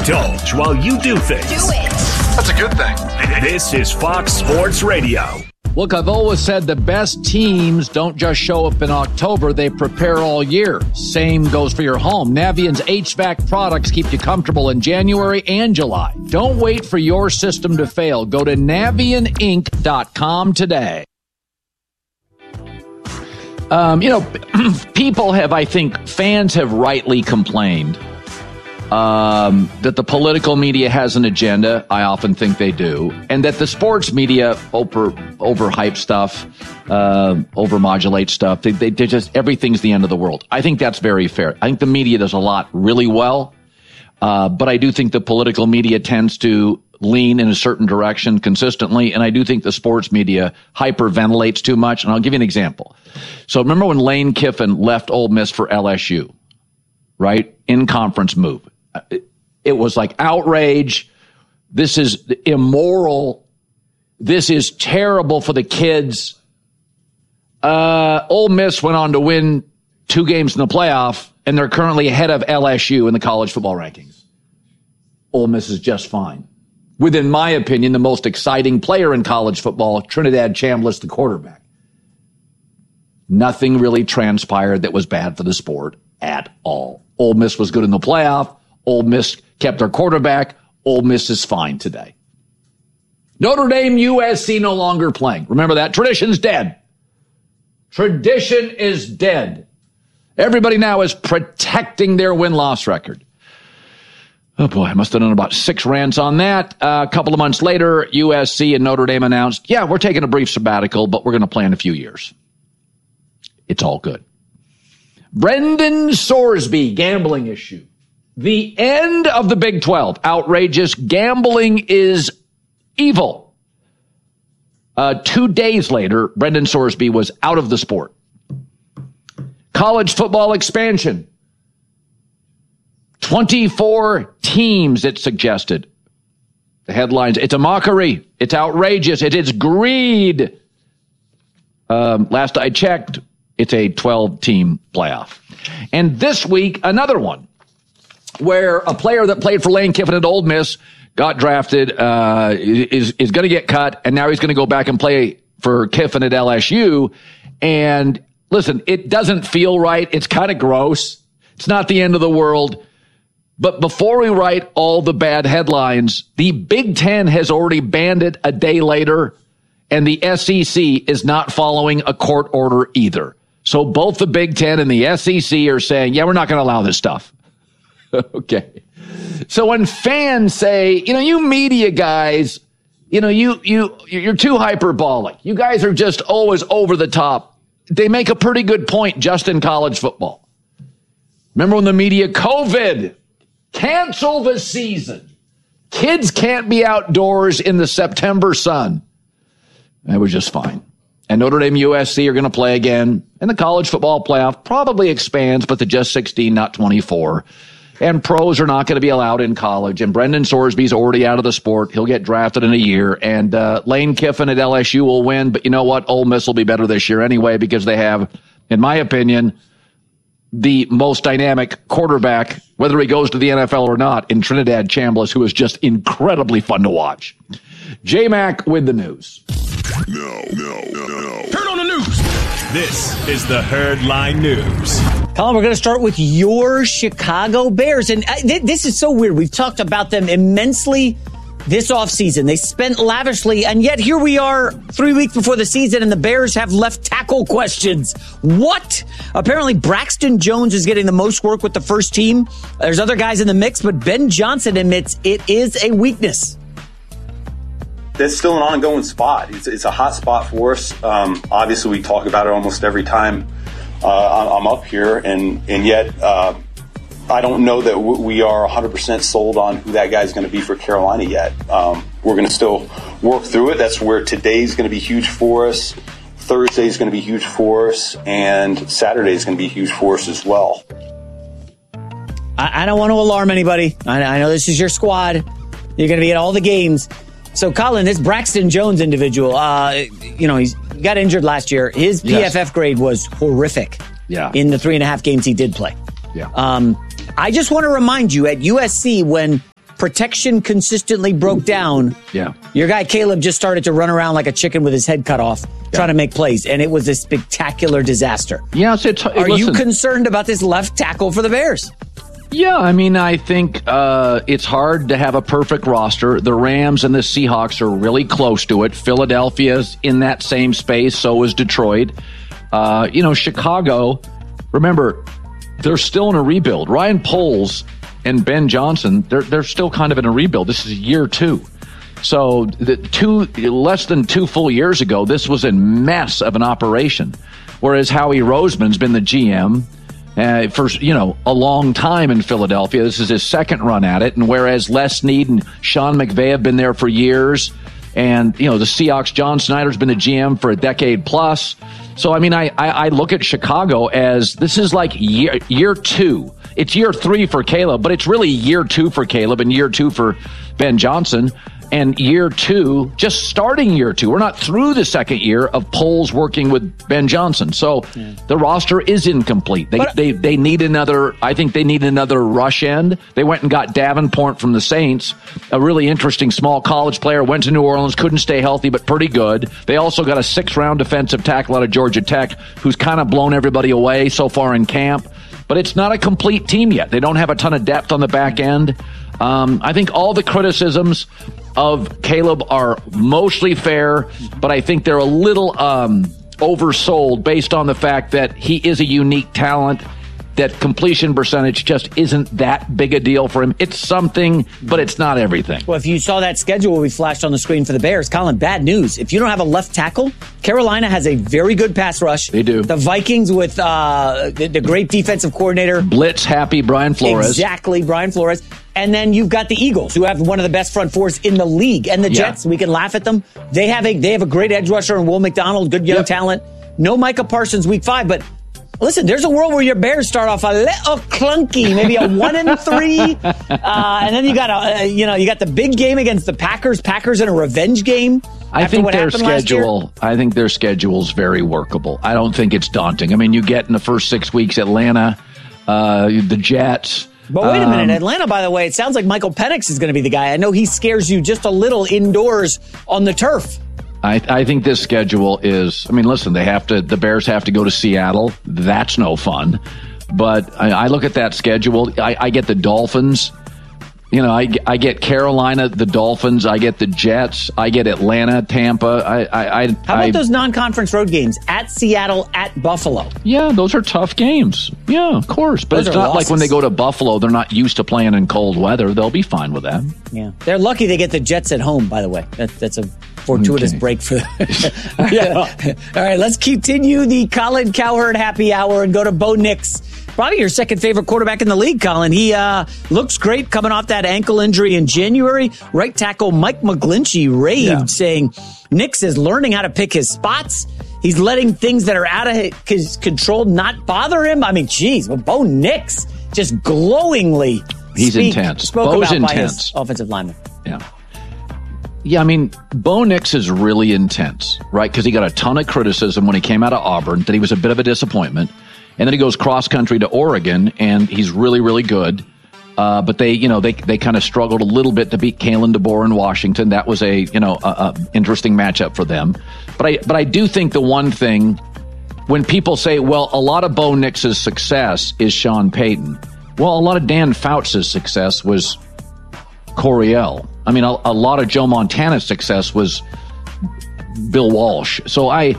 indulge while you do things. Do it. That's a good thing. This is Fox Sports Radio. Look, I've always said the best teams don't just show up in October, they prepare all year. Same goes for your home. Navient's HVAC products keep you comfortable in January and July. Don't wait for your system to fail. Go to NavientInc.com today. People have, I think, fans have rightly complained that the political media has an agenda. I often think they do. And that the sports media overhype stuff, overmodulate stuff. They just, everything's the end of the world. I think that's very fair. I think the media does a lot really well. But I do think the political media tends to lean in a certain direction consistently. And I do think the sports media hyperventilates too much. And I'll give you an example. So remember when Lane Kiffin left Ole Miss for LSU, right? In conference move. It was like outrage. This is immoral. This is terrible for the kids. Ole Miss went on to win 2 games in the playoff, and they're currently ahead of LSU in the college football rankings. Ole Miss is just fine. With, in my opinion, the most exciting player in college football, Trinidad Chambliss, the quarterback. Nothing really transpired that was bad for the sport at all. Ole Miss was good in the playoff. Ole Miss kept their quarterback. Ole Miss is fine today. Notre Dame, USC no longer playing. Remember that? Tradition's dead. Tradition is dead. Everybody now is protecting their win-loss record. Oh, boy, I must have done about 6 rants on that. A couple of months later, USC and Notre Dame announced, yeah, we're taking a brief sabbatical, but we're going to play in a few years. It's all good. Brendan Sorsby, gambling issue. The end of the Big 12. Outrageous. Gambling is evil. 2 days later, Brendan Sorsby was out of the sport. College football expansion. 24 teams, it suggested. The headlines, it's a mockery. It's outrageous. It is greed. Last I checked, it's a 12-team playoff. And this week, another one where a player that played for Lane Kiffin at Ole Miss got drafted, is going to get cut, and now he's going to go back and play for Kiffin at LSU. And listen, it doesn't feel right. It's kind of gross. It's not the end of the world. But before we write all the bad headlines, the Big Ten has already banned it a day later, and the SEC is not following a court order either. So both the Big Ten and the SEC are saying, yeah, we're not going to allow this stuff. Okay. So when fans say, you media guys, you're too hyperbolic. You guys are just always over the top. They make a pretty good point just in college football. Remember when the media, COVID, cancel the season. Kids can't be outdoors in the September sun. It was just fine. And Notre Dame, USC are going to play again. And the college football playoff probably expands, but to just 16, not 24. And pros are not going to be allowed in college. And Brendan Sorsby's already out of the sport. He'll get drafted in a year. And Lane Kiffin at LSU will win. But you know what? Ole Miss will be better this year anyway because they have, in my opinion, the most dynamic quarterback, whether he goes to the NFL or not, in Trinidad Chambliss, who is just incredibly fun to watch. J-Mac with the news. No. Turn on the news. This is the Herdline News. Colin, we're going to start with your Chicago Bears. And this is so weird. We've talked about them immensely this offseason. They spent lavishly, and yet here we are 3 weeks before the season, and the Bears have left tackle questions. What? Apparently, Braxton Jones is getting the most work with the first team. There's other guys in the mix, but Ben Johnson admits it is a weakness. That's still an ongoing spot. It's a hot spot for us. Obviously, we talk about it almost every time I'm up here, and yet I don't know that we are 100% sold on who that guy's going to be for Carolina yet. We're going to still work through it. That's where today's going to be huge for us. Thursday's going to be huge for us, and Saturday's going to be huge for us as well. I don't want to alarm anybody. I know this is your squad. You're going to be at all the games. So, Colin, this Braxton Jones individual, he got injured last year. His PFF grade was horrific. Yeah. In the 3.5 games he did play. Yeah. I just want to remind you, at USC, when protection consistently broke down. Yeah. Your guy Caleb just started to run around like a chicken with his head cut off, trying to make plays, and it was a spectacular disaster. Yes, Are you concerned about this left tackle for the Bears? Yeah, I mean, I think it's hard to have a perfect roster. The Rams and the Seahawks are really close to it. Philadelphia's in that same space, so is Detroit. Chicago, remember, they're still in a rebuild. Ryan Poles and Ben Johnson, they're still kind of in a rebuild. This is year 2. So less than 2 full years ago, this was a mess of an operation. Whereas Howie Roseman's been the GM for a long time in Philadelphia. This is his second run at it. And whereas Les Snead and Sean McVay have been there for years, and the Seahawks, John Snyder's been the GM for a decade plus. So I mean, I look at Chicago as this is like year 2. It's year 3 for Caleb, but it's really year 2 for Caleb and year 2 for Ben Johnson. And year 2, just starting year 2. We're not through the second year of Poles working with Ben Johnson. So the roster is incomplete. They need another, I think they need another rush end. They went and got Davenport from the Saints, a really interesting small college player, went to New Orleans, couldn't stay healthy, but pretty good. They also got a 6th-round defensive tackle out of Georgia Tech who's kind of blown everybody away so far in camp. But it's not a complete team yet. They don't have a ton of depth on the back end. I think all the criticisms of Caleb are mostly fair, but I think they're a little oversold based on the fact that he is a unique talent, that completion percentage just isn't that big a deal for him. It's something, but it's not everything. Well, if you saw that schedule we flashed on the screen for the Bears, Colin, bad news. If you don't have a left tackle, Carolina has a very good pass rush. They do. The Vikings with the great defensive coordinator. Blitz happy Brian Flores. Exactly, Brian Flores. And then you've got the Eagles, who have one of the best front fours in the league. And the Jets, we can laugh at them. They have a great edge rusher in Will McDonald, good young talent. No Micah Parsons week 5, but listen, there's a world where your Bears start off a little clunky, maybe a 1-3, and then you got the big game against the Packers. Packers in a revenge game. I think their schedule's very workable. I don't think it's daunting. I mean, you get in the first 6 weeks Atlanta, the Jets. But wait a minute, Atlanta, by the way, it sounds like Michael Penix is going to be the guy. I know he scares you just a little indoors on the turf. I think this schedule is, I mean, listen, the Bears have to go to Seattle. That's no fun. But I look at that schedule. I get the Dolphins. I get Carolina, the Dolphins. I get the Jets. I get Atlanta, Tampa. How about those non-conference road games at Seattle, at Buffalo? Yeah, those are tough games. Yeah, of course. But it's not like when they go to Buffalo, they're not used to playing in cold weather. They'll be fine with that. Yeah, they're lucky they get the Jets at home, by the way. That's a fortuitous break for them. All right, let's continue the Colin Cowherd happy hour and go to Bo Nix. Probably your second favorite quarterback in the league, Colin. He looks great coming off that ankle injury in January. Right tackle Mike McGlinchey raved, saying Nix is learning how to pick his spots. He's letting things that are out of his control not bother him. I mean, geez, well, Bo Nix just glowingly spoke about by his offensive lineman. Yeah, I mean, Bo Nix is really intense, right? Because he got a ton of criticism when he came out of Auburn, that he was a bit of a disappointment. And then he goes cross country to Oregon, and he's really, really good. But they kind of struggled a little bit to beat Kalen DeBoer in Washington. That was a interesting matchup for them. But I do think the one thing, when people say, well, a lot of Bo Nix's success is Sean Payton. Well, a lot of Dan Fouts' success was Coryell. I mean, a lot of Joe Montana's success was Bill Walsh. So I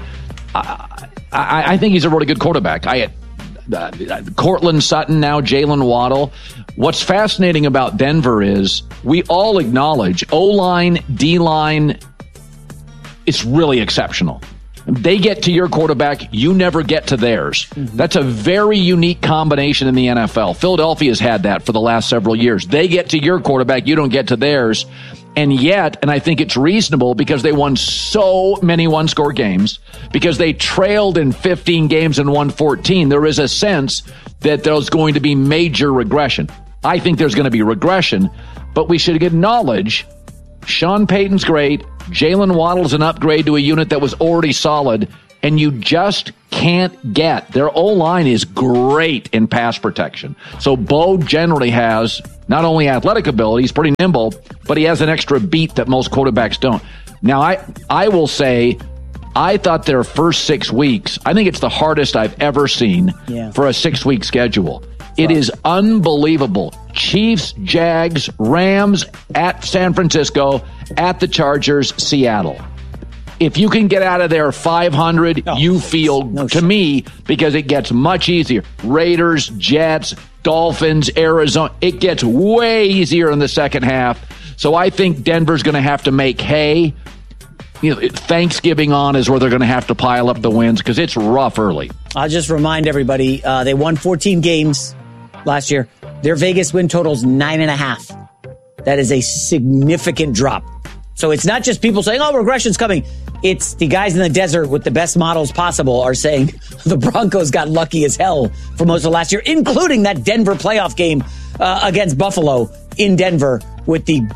think he's a really good quarterback. Cortland Sutton, now Jalen Waddle. What's fascinating about Denver is we all acknowledge O-line, D-line, it's really exceptional. They get to your quarterback, you never get to theirs. Mm-hmm. That's a very unique combination in the NFL. Philadelphia's had that for the last several years. They get to your quarterback, you don't get to theirs. And yet, and I think it's reasonable because they won so many one-score games, because they trailed in 15 games and won 14, there is a sense that there's going to be major regression. I think there's going to be regression, but we should acknowledge Sean Payton's great. Jalen Waddle's an upgrade to a unit that was already solid. and you just can't get. Their O-line is great in pass protection. So Bo generally has not only athletic ability, he's pretty nimble, but he has an extra beat that most quarterbacks don't. Now, I will say, I thought their first 6 weeks, I think it's the hardest I've ever seen for a 6-week schedule. It is unbelievable. Chiefs, Jags, Rams, at San Francisco, at the Chargers, Seattle. If you can get out of there 500, you feel, to me, because it gets much easier. Raiders, Jets, Dolphins, Arizona, it gets way easier in the second half. So I think Denver's going to have to make hay. Thanksgiving on is where they're going to have to pile up the wins because it's rough early. I'll just remind everybody, they won 14 games last year. Their Vegas win total's 9.5. That is a significant drop. So it's not just people saying, regression's coming. It's the guys in the desert with the best models possible are saying the Broncos got lucky as hell for most of last year, including that Denver playoff game against Buffalo in Denver with the...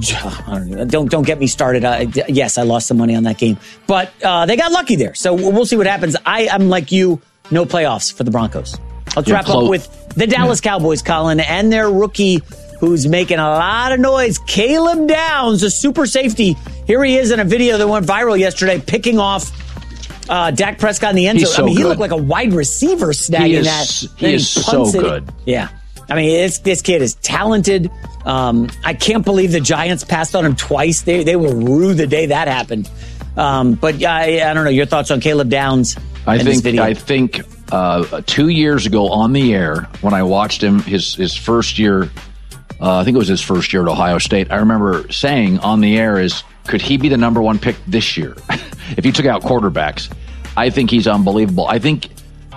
Don't get me started. Yes, I lost some money on that game. But they got lucky there. So we'll see what happens. I'm like you, no playoffs for the Broncos. Let's wrap up with the Dallas Cowboys, Colin, and their rookie who's making a lot of noise, Caleb Downs, a super safety. Here he is in a video that went viral yesterday, picking off Dak Prescott in the end zone. He looked like a wide receiver snagging that. He is so good. Yeah. I mean, this kid is talented. I can't believe the Giants passed on him twice. They were rude the day that happened. But I don't know. Your thoughts on Caleb Downs? I think 2 years ago on the air when I watched him his first year. I think it was his first year at Ohio State. I remember saying on the air could he be the number one pick this year? If you took out quarterbacks, I think he's unbelievable. I think,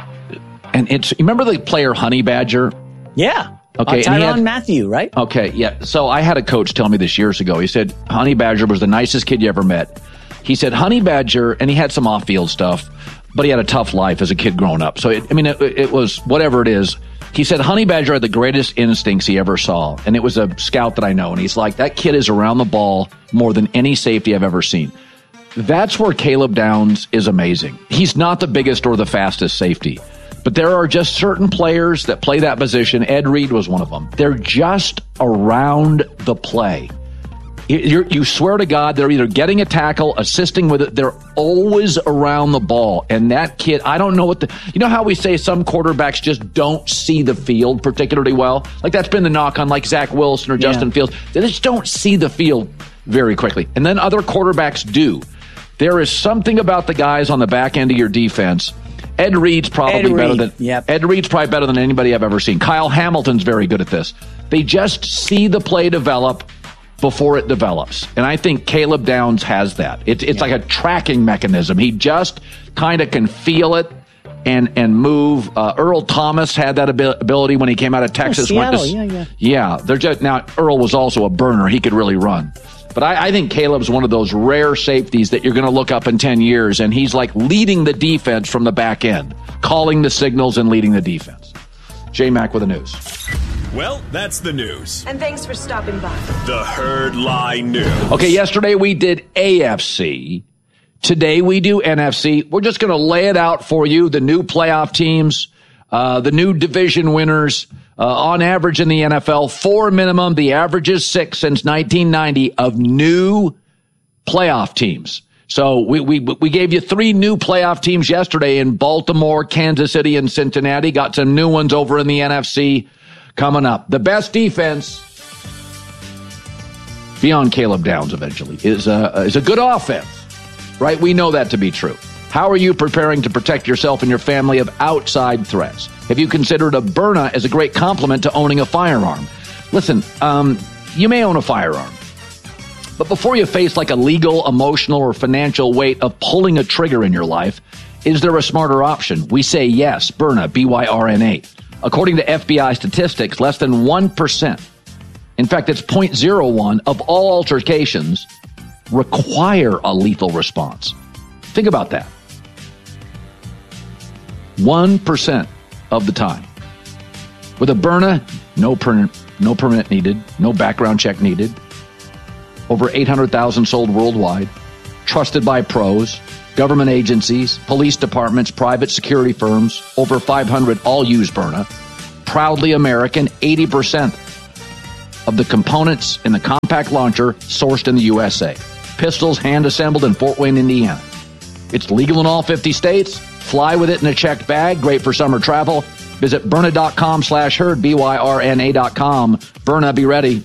and you remember the player Honey Badger? Yeah. Okay. Tyrann Mathieu, right? Okay. Yeah. So I had a coach tell me this years ago. He said Honey Badger was the nicest kid you ever met. He said Honey Badger, and he had some off-field stuff, but he had a tough life as a kid growing up. So it was whatever it is. He said Honey Badger had the greatest instincts he ever saw, and it was a scout that I know. And he's like, that kid is around the ball more than any safety I've ever seen. That's where Caleb Downs is amazing. He's not the biggest or the fastest safety, but there are just certain players that play that position. Ed Reed was one of them. They're just around the play. You swear to God, they're either getting a tackle, assisting with it. They're always around the ball. And that kid, I don't know you know how we say some quarterbacks just don't see the field particularly well? Like that's been the knock on like Zach Wilson or Justin Fields. They just don't see the field very quickly. And then other quarterbacks do. There is something about the guys on the back end of your defense. Ed Reed's probably better than anybody I've ever seen. Kyle Hamilton's very good at this. They just see the play develop before it develops. And I think Caleb Downs has that. It's like a tracking mechanism. He just kind of can feel it and move. Earl Thomas had that ability when he came out of Texas. Seattle, they're just, now Earl was also a burner. He could really run. But I think Caleb's one of those rare safeties that you're going to look up in 10 years, and he's like leading the defense from the back end, calling the signals and leading the defense. J-Mac with the news. Well, that's the news. And thanks for stopping by. The Herd Lie News. Okay, yesterday we did AFC. Today we do NFC. We're just going to lay it out for you, the new playoff teams, the new division winners. On average in the NFL, 4 minimum. The average is 6 since 1990 of new playoff teams. So we gave you 3 new playoff teams yesterday in Baltimore, Kansas City, and Cincinnati. Got some new ones over in the NFC coming up. The best defense, beyond Caleb Downs eventually, is a good offense, right? We know that to be true. How are you preparing to protect yourself and your family of outside threats? Have you considered a Byrna as a great complement to owning a firearm? Listen, you may own a firearm, but before you face like a legal, emotional, or financial weight of pulling a trigger in your life, is there a smarter option? We say yes, Byrna, B-Y-R-N-A. According to FBI statistics, less than 1%, in fact, it's 0.01 of all altercations require a lethal response. Think about that. 1% of the time. With a Byrna, no permit needed, no background check needed. Over 800,000 sold worldwide. Trusted by pros. Government agencies, police departments, private security firms, over 500 all use Byrna. Proudly American, 80% of the components in the compact launcher sourced in the USA. Pistols hand-assembled in Fort Wayne, Indiana. It's legal in all 50 states. Fly with it in a checked bag. Great for summer travel. Visit Byrna.com/herd, BYRNA.com. Byrna, be ready.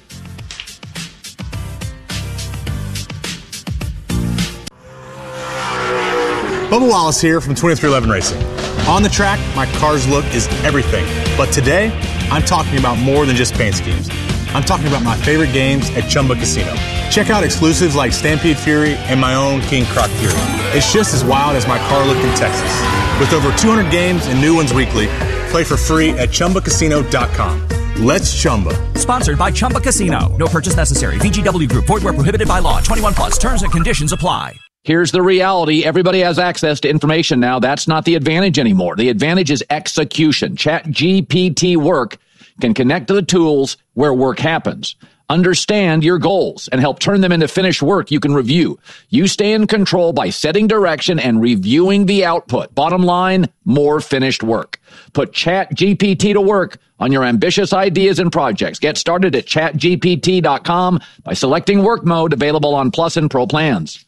Bubba Wallace here from 2311 Racing. On the track, my car's look is everything. But today, I'm talking about more than just paint schemes. I'm talking about my favorite games at Chumba Casino. Check out exclusives like Stampede Fury and my own King Croc Fury. It's just as wild as my car look in Texas. With over 200 games and new ones weekly, play for free at ChumbaCasino.com. Let's Chumba. Sponsored by Chumba Casino. No purchase necessary. VGW Group. Void where prohibited by law. 21 plus. Terms and conditions apply. Here's the reality. Everybody has access to information now. That's not the advantage anymore. The advantage is execution. ChatGPT Work can connect to the tools where work happens. Understand your goals and help turn them into finished work you can review. You stay in control by setting direction and reviewing the output. Bottom line, more finished work. Put ChatGPT to work on your ambitious ideas and projects. Get started at ChatGPT.com by selecting work mode, available on Plus and Pro plans.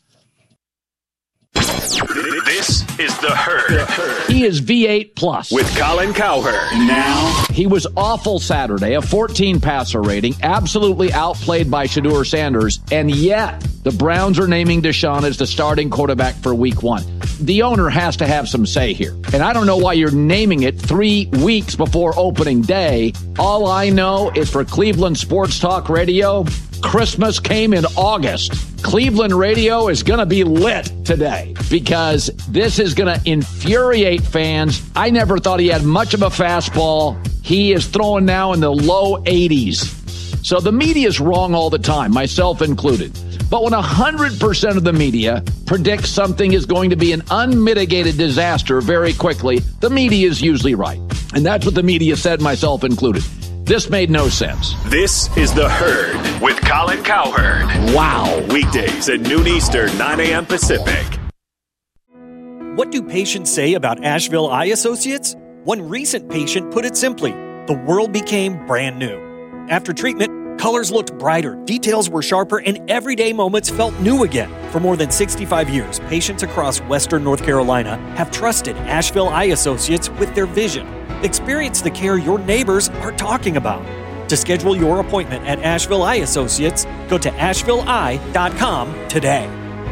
This is The Herd. He is V8 Plus. With Colin Cowherd. Now. He was awful Saturday, a 14 passer rating, absolutely outplayed by Shedeur Sanders, and yet the Browns are naming Deshaun as the starting quarterback for week 1. The owner has to have some say here. And I don't know why you're naming it 3 weeks before opening day. All I know is for Cleveland Sports Talk Radio, Christmas came in August. Cleveland radio is going to be lit today because this is going to infuriate fans. I never thought he had much of a fastball. He is throwing now in the low 80s. So the media is wrong all the time, myself included. But when 100% of the media predicts something is going to be an unmitigated disaster very quickly, the media is usually right. And that's what the media said, myself included. This made no sense. This is The Herd with Colin Cowherd. Wow. Weekdays at noon Eastern, 9 a.m. Pacific. What do patients say about Asheville Eye Associates? One recent patient put it simply, the world became brand new. After treatment, colors looked brighter, details were sharper, and everyday moments felt new again. For more than 65 years, patients across Western North Carolina have trusted Asheville Eye Associates with their vision. Experience the care your neighbors are talking about. To schedule your appointment at Asheville Eye Associates, go to AshevilleEye.com today.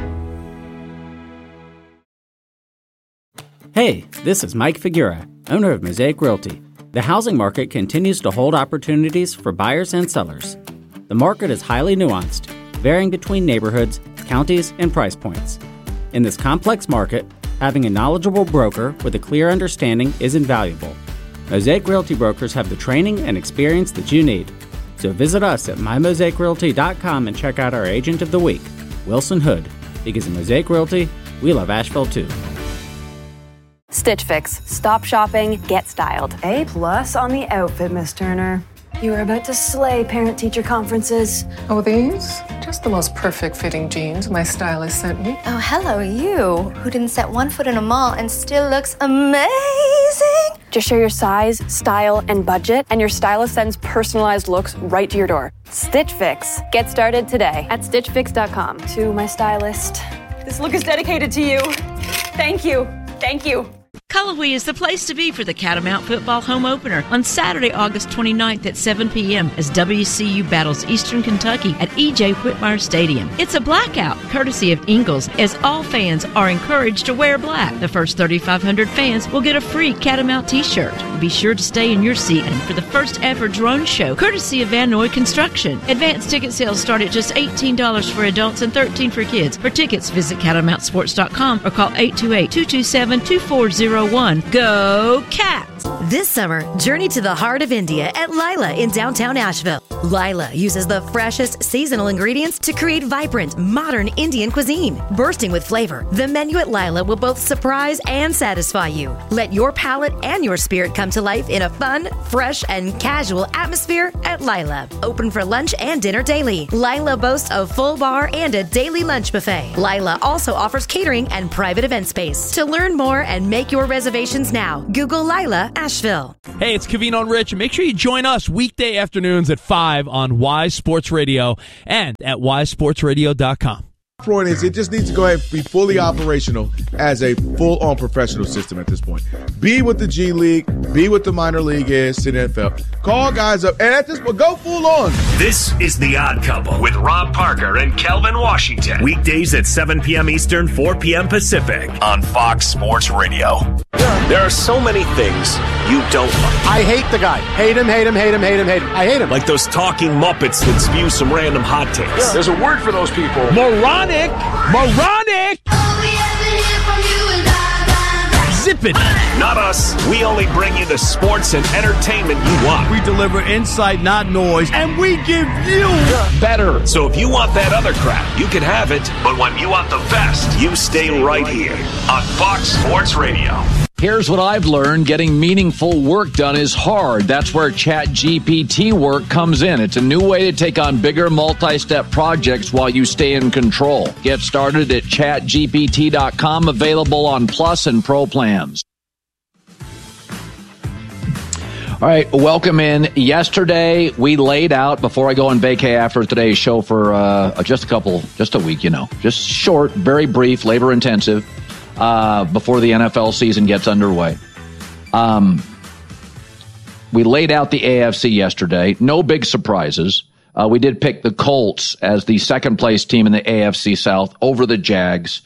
Hey, this is Mike Figura, owner of Mosaic Realty. The housing market continues to hold opportunities for buyers and sellers. The market is highly nuanced, varying between neighborhoods, counties, and price points. In this complex market, having a knowledgeable broker with a clear understanding is invaluable. Mosaic Realty brokers have the training and experience that you need. So visit us at mymosaicrealty.com and check out our agent of the week, Wilson Hood, because in Mosaic Realty, we love Asheville too. Stitch Fix. Stop shopping, get styled. A+ on the outfit, Miss Turner. You are about to slay parent-teacher conferences. Oh, these? Just the most perfect fitting jeans my stylist sent me. Oh, hello, you, who didn't set one foot in a mall and still looks amazing. Just share your size, style, and budget, and your stylist sends personalized looks right to your door. Stitch Fix. Get started today at StitchFix.com. To my stylist. This look is dedicated to you. Thank you. Thank you. Cullowhee is the place to be for the Catamount football home opener on Saturday, August 29th at 7 p.m. as WCU battles Eastern Kentucky at E.J. Whitmire Stadium. It's a blackout, courtesy of Ingles, as all fans are encouraged to wear black. The first 3,500 fans will get a free Catamount t-shirt. Be sure to stay in your seat for the first ever drone show, courtesy of Van Noy Construction. Advanced ticket sales start at just $18 for adults and $13 for kids. For tickets, visit CatamountSports.com or call 828-227-2401. Go Cats! This summer, journey to the heart of India at Lila in downtown Asheville. Lila uses the freshest seasonal ingredients to create vibrant, modern Indian cuisine. Bursting with flavor, the menu at Lila will both surprise and satisfy you. Let your palate and your spirit come to life in a fun, fresh, and casual atmosphere at Lila. Open for lunch and dinner daily. Lila boasts a full bar and a daily lunch buffet. Lila also offers catering and private event space. To learn more and make your reservations now, Google Lila Asheville. Hey, it's Covino and Rich. Make sure you join us weekday afternoons at 5 on Wise Sports Radio and at wisesportsradio.com. Point is, it just needs to go ahead and be fully operational as a full-on professional system at this point. Be what the G League, be what the minor league is to the NFL. Call guys up, and at this point, go full on. This is The Odd Couple with Rob Parker and Kelvin Washington. Weekdays at 7 p.m. Eastern, 4 p.m. Pacific on Fox Sports Radio. There are so many things you don't like. I hate the guy. Hate him, hate him, hate him, hate him, hate him. I hate him. Like those talking Muppets that spew some random hot takes. Yeah. There's a word for those people. Moronic! Zip it! Not us. We only bring you the sports and entertainment you want. We deliver insight, not noise, and we give you better. So if you want that other crap, you can have it. But when you want the best, you stay right here on Fox Sports Radio. Here's what I've learned. Getting meaningful work done is hard. That's where ChatGPT work comes in. It's a new way to take on bigger multi-step projects while you stay in control. Get started at chatgpt.com, available on Plus and Pro plans. All right, welcome in. Yesterday, we laid out, before I go on vacay after today's show for just a week, just short, very brief, labor intensive. Before the NFL season gets underway. We laid out the AFC yesterday. No big surprises. We did pick the Colts as the second place team in the AFC South over the Jags,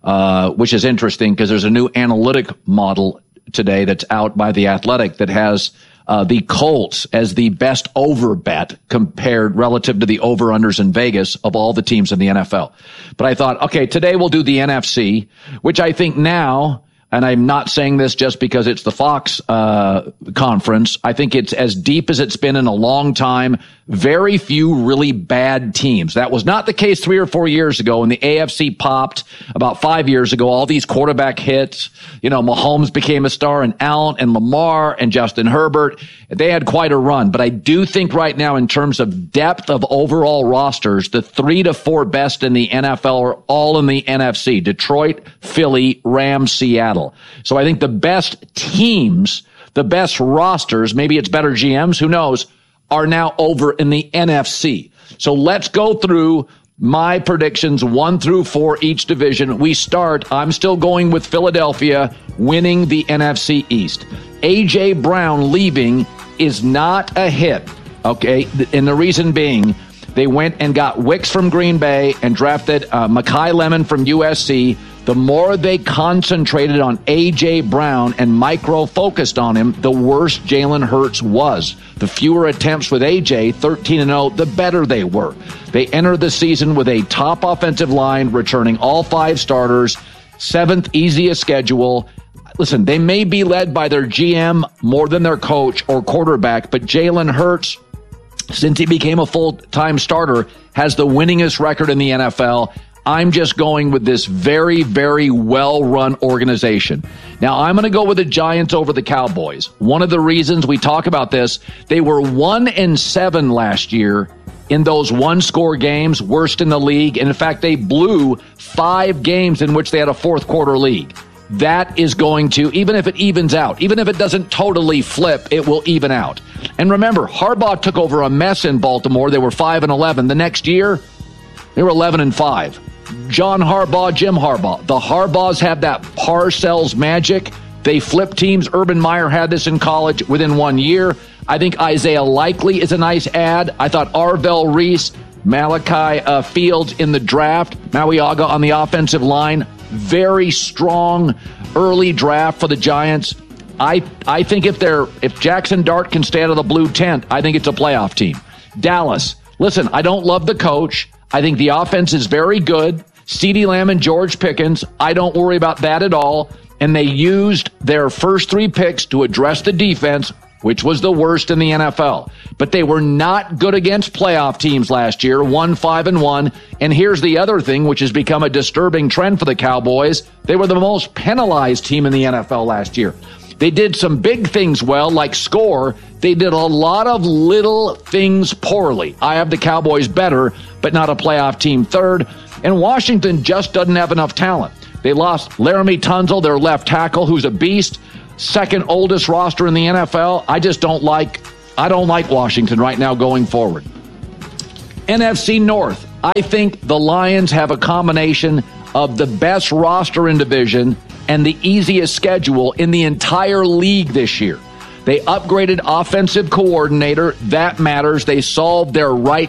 which is interesting because there's a new analytic model today that's out by The Athletic that has the Colts as the best over bet compared relative to the over-unders in Vegas of all the teams in the NFL. But I thought, okay, today we'll do the NFC, which I think now, and I'm not saying this just because it's the Fox conference, I think it's as deep as it's been in a long time. Very few really bad teams. That was not the case 3 or 4 years ago when the AFC popped about 5 years ago. All these quarterback hits, Mahomes became a star, and Allen and Lamar and Justin Herbert. They had quite a run. But I do think right now, in terms of depth of overall rosters, the 3 to 4 best in the NFL are all in the NFC. Detroit, Philly, Rams, Seattle. So I think the best teams, the best rosters, maybe it's better GMs, who knows, are now over in the NFC. So let's go through my predictions 1 through 4 each division. I'm still going with Philadelphia winning the NFC East. A.J. Brown leaving is not a hit, okay? And the reason being, they went and got Wicks from Green Bay and drafted Mekhi Lemon from USC. The more they concentrated on A.J. Brown and micro-focused on him, the worse Jalen Hurts was. The fewer attempts with A.J., 13-0, the better they were. They entered the season with a top offensive line, returning all 5 starters, 7th easiest schedule. Listen, they may be led by their GM more than their coach or quarterback, but Jalen Hurts, since he became a full-time starter, has the winningest record in the NFL. I'm just going with this very, very well-run organization. Now, I'm going to go with the Giants over the Cowboys. One of the reasons we talk about this, they were 1-7 last year in those one-score games, worst in the league. And in fact, they blew 5 games in which they had a fourth-quarter lead. That is going to, even if it evens out, even if it doesn't totally flip, it will even out. And remember, Harbaugh took over a mess in Baltimore. They were 5-11. The next year, they were 11-5. John Harbaugh, Jim Harbaugh. The Harbaughs have that Parcells magic. They flip teams. Urban Meyer had this in college within 1 year. I think Isaiah Likely is a nice add. I thought Arvell Reese, Malachi Fields in the draft, Mauiaga on the offensive line. Very strong early draft for the Giants. I think if Jackson Dart can stay out of the blue tent, I think it's a playoff team. Dallas. Listen, I don't love the coach. I think the offense is very good. CeeDee Lamb and George Pickens, I don't worry about that at all. and they used their first 3 picks to address the defense, which was the worst in the NFL. But they were not good against playoff teams last year, 1-5-1. And here's the other thing, which has become a disturbing trend for the Cowboys. They were the most penalized team in the NFL last year. They did some big things well, like score. They did a lot of little things poorly. I have the Cowboys better, but not a playoff team third. And Washington just doesn't have enough talent. They lost Laramie Tunsil, their left tackle, who's a beast. Second oldest roster in the NFL. I don't like Washington right now going forward. NFC North. I think the Lions have a combination of the best roster in division and the easiest schedule in the entire league this year. They upgraded offensive coordinator. That matters. They solved their right